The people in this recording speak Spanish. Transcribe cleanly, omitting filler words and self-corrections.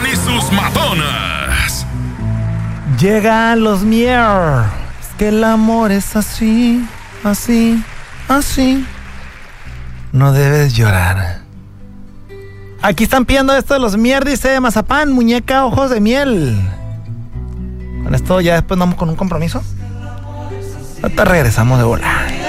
Mazapán y sus matonas. Llegan los Mier. Es que el amor es así, así, así. No debes llorar. Aquí están pidiendo esto de los Mier, dice Mazapán, muñeca, ojos de miel. Con esto ya después vamos con un compromiso. Ahorita regresamos de volar.